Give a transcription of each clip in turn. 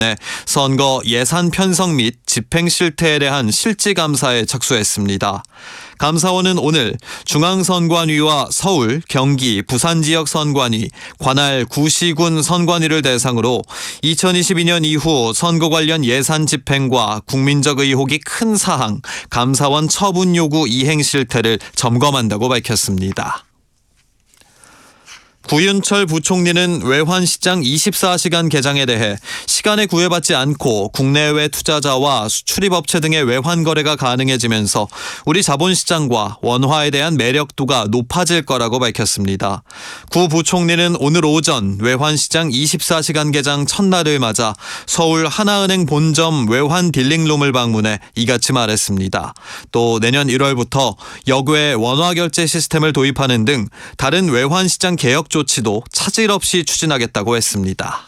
선거 예산 편성 및 집행 실태에 대한 실지감사에 착수했습니다. 감사원은 오늘 중앙선관위와 서울, 경기, 부산 지역 선관위, 관할 구시군 선관위를 대상으로 2022년 이후 선거 관련 예산 집행과 국민적 의혹이 큰 사항, 감사원 처분 요구 이행 실태를 점검한다고 밝혔습니다. 구윤철 부총리는 외환시장 24시간 개장에 대해 시간에 구애받지 않고 국내외 투자자와 수출입업체 등의 외환 거래가 가능해지면서 우리 자본시장과 원화에 대한 매력도가 높아질 거라고 밝혔습니다. 구 부총리는 오늘 오전 외환시장 24시간 개장 첫날을 맞아 서울 하나은행 본점 외환 딜링룸을 방문해 이같이 말했습니다. 또 내년 1월부터 역외 원화 결제 시스템을 도입하는 등 다른 외환시장 개혁 조치도 차질 없이 추진하겠다고 했습니다.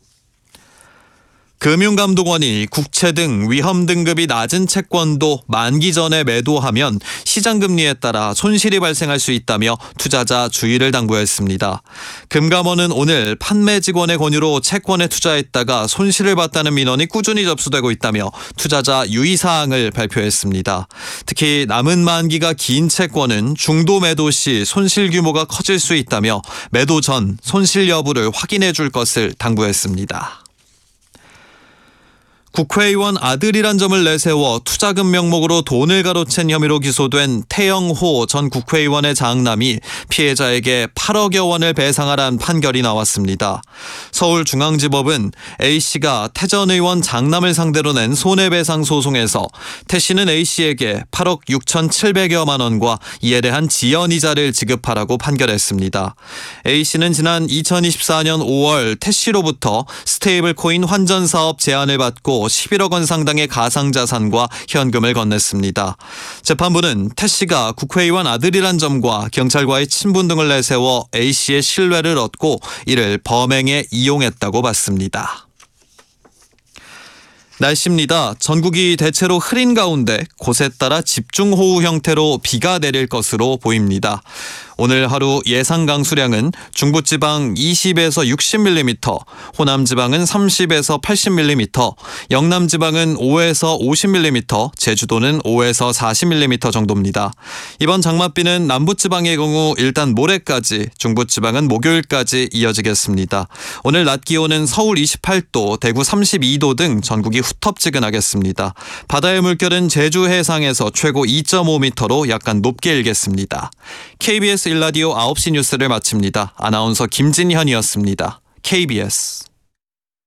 금융감독원이 국채 등 위험 등급이 낮은 채권도 만기 전에 매도하면 시장금리에 따라 손실이 발생할 수 있다며 투자자 주의를 당부했습니다. 금감원은 오늘 판매 직원의 권유로 채권에 투자했다가 손실을 봤다는 민원이 꾸준히 접수되고 있다며 투자자 유의사항을 발표했습니다. 특히 남은 만기가 긴 채권은 중도 매도 시 손실 규모가 커질 수 있다며 매도 전 손실 여부를 확인해 줄 것을 당부했습니다. 국회의원 아들이란 점을 내세워 투자금 명목으로 돈을 가로챈 혐의로 기소된 태영호 전 국회의원의 장남이 피해자에게 8억여 원을 배상하라는 판결이 나왔습니다. 서울중앙지법은 A씨가 태 전 의원 장남을 상대로 낸 손해배상 소송에서 태 씨는 A씨에게 8억 6,700여만 원과 이에 대한 지연이자를 지급하라고 판결했습니다. A씨는 지난 2024년 5월 태 씨로부터 스테이블 코인 환전 사업 제안을 받고 11억 원 상당의 가상자산과 현금을 건넸습니다. 재판부는 태 씨가 국회의원 아들이란 점과 경찰과의 친분 등을 내세워 A씨의 신뢰를 얻고 이를 범행에 이용했다고 봤습니다. 날씨입니다. 전국이 대체로 흐린 가운데 곳에 따라 집중호우 형태로 비가 내릴 것으로 보입니다. 오늘 하루 예상 강수량은 중부지방 20에서 60mm, 호남지방은 30에서 80mm, 영남지방은 5에서 50mm, 제주도는 5에서 40mm 정도입니다. 이번 장맛비는 남부지방의 경우 일단 모레까지, 중부지방은 목요일까지 이어지겠습니다. 오늘 낮 기온은 서울 28도, 대구 32도 등 전국이 후텁지근하겠습니다. 바다의 물결은 제주 해상에서 최고 2.5m로 약간 높게 일겠습니다. KBS 1라디오 9시 뉴스를 마칩니다. 아나운서 김진현이었습니다. KBS